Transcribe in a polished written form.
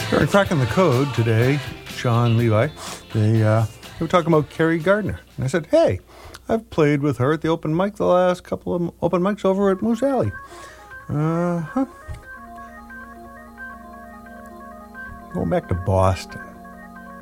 During Cracking the Code today, Sean Levi, they were talking about Carrie Gardner. And I said, hey, I've played with her at the open mic the last couple of open mics over at Moose Alley. Going back to Boston.